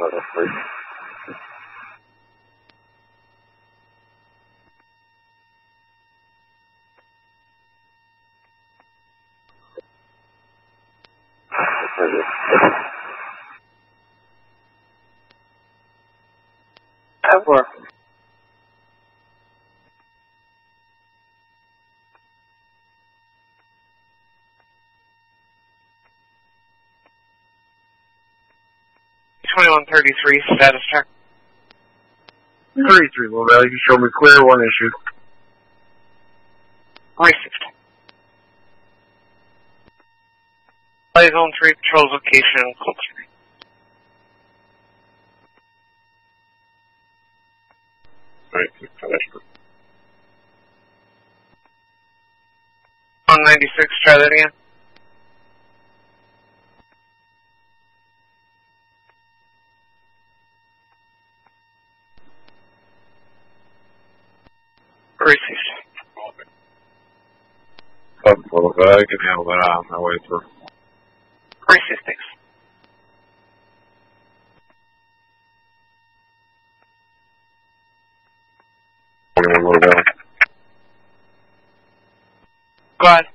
please. Ever. $2133 status check. 33, Low Valley, you show me clear, one issue. Received. Play zone 3 patrols location, Cook Street. Alright, that's 196, try that again. Received. Low Valley, I can handle that on my way through. Received, thanks. Low Valley. Go ahead.